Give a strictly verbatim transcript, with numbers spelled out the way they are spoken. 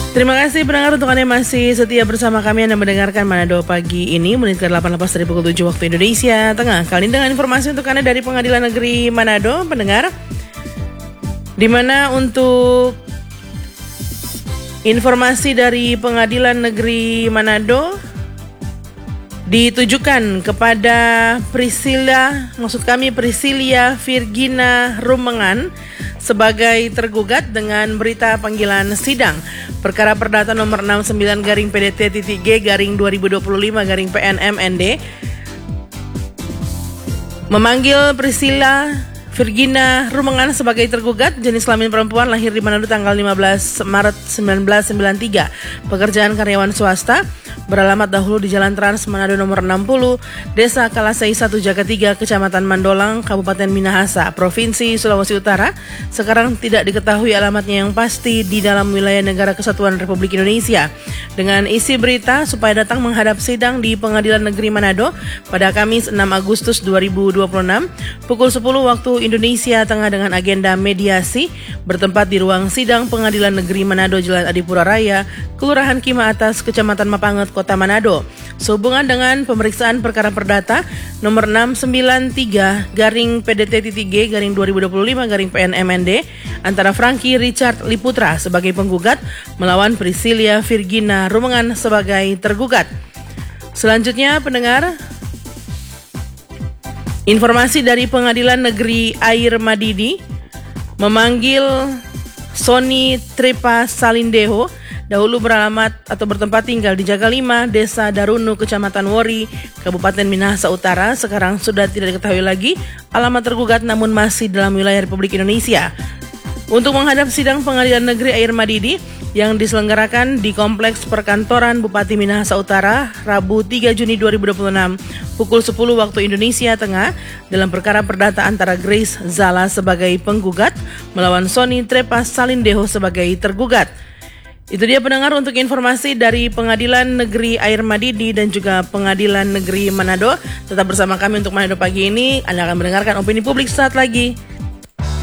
Terima kasih pendengar untuk Anda yang masih setia bersama kami. Anda mendengarkan Manado Pagi ini menit ke delapan lepas dari pukul tujuh waktu Indonesia Tengah. Kali ini dengan informasi untuk Anda dari Pengadilan Negeri Manado, pendengar. Di mana untuk informasi dari Pengadilan Negeri Manado ditujukan kepada Priscilla, maksud kami Priscilia Virgina Rumengan sebagai tergugat dengan berita panggilan sidang perkara perdata nomor enam puluh sembilan garing P D T titik G garing dua ribu dua puluh lima garing P N M N D memanggil Priscilla Virgina Rumengan sebagai tergugat, jenis kelamin perempuan, lahir di Manado tanggal lima belas Maret seribu sembilan ratus sembilan puluh tiga, pekerjaan karyawan swasta, beralamat dahulu di Jalan Trans Manado nomor enam puluh, Desa Kalasei satu Jaga tiga, Kecamatan Mandolang, Kabupaten Minahasa, Provinsi Sulawesi Utara. Sekarang tidak diketahui alamatnya yang pasti di dalam wilayah Negara Kesatuan Republik Indonesia. Dengan isi berita supaya datang menghadap sidang di Pengadilan Negeri Manado pada Kamis enam Agustus dua ribu dua puluh enam pukul sepuluh waktu Indonesia Tengah dengan agenda mediasi bertempat di ruang sidang Pengadilan Negeri Manado Jalan Adipura Raya, Kelurahan Kima Atas, Kecamatan Mapanget, Kota Manado, sehubungan dengan pemeriksaan perkara perdata nomor enam sembilan tiga garing P D T titik G garing dua ribu dua puluh lima garing P N M N D antara Franky Richard Liputra sebagai penggugat melawan Priscilia Virgina Rumengan sebagai tergugat. Selanjutnya pendengar, informasi dari Pengadilan Negeri Air Madidi memanggil Sony Trepa Salindeho, dahulu beralamat atau bertempat tinggal di Jaga lima, Desa Darunu, Kecamatan Wori, Kabupaten Minahasa Utara. Sekarang sudah tidak diketahui lagi alamat tergugat namun masih dalam wilayah Republik Indonesia. Untuk menghadap sidang Pengadilan Negeri Air Madidi yang diselenggarakan di Kompleks Perkantoran Bupati Minahasa Utara Rabu tiga Juni dua ribu dua puluh enam pukul sepuluh waktu Indonesia Tengah dalam perkara perdata antara Grace Zala sebagai penggugat melawan Sony Trepa Salindeho sebagai tergugat. Itu dia pendengar untuk informasi dari Pengadilan Negeri Air Madidi dan juga Pengadilan Negeri Manado. Tetap bersama kami untuk Manado Pagi ini. Anda akan mendengarkan opini publik saat lagi.